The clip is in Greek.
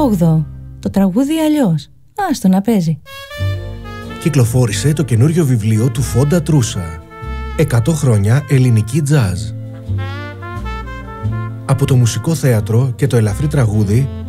8ο. Το τραγούδι αλλιώς. Άστο να παίζει. Κυκλοφόρησε το καινούριο βιβλίο του Φόντα Τρούσα. 100 χρόνια ελληνική τζάζ. Από το μουσικό θέατρο και το ελαφρύ τραγούδι